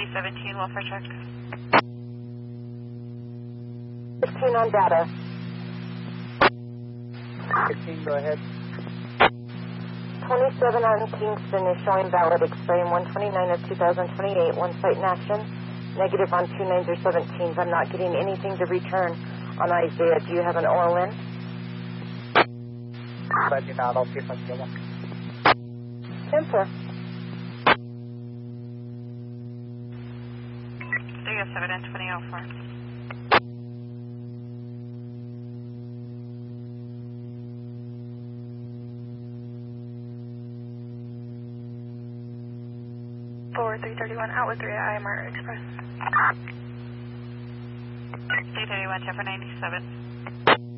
317, welfare check. 15 on data. 15, go ahead. 27 on Kingston is showing valid expiring 129 of 2028. One site in action. Negative on 29s or 17s. I'm not getting anything to return on Isaiah. Do you have an OLN? Let me know. I'll see if I can get one. 10-4. 307 and 2004. Forward 331 out with 3 IMR Express. 331 10 for 97.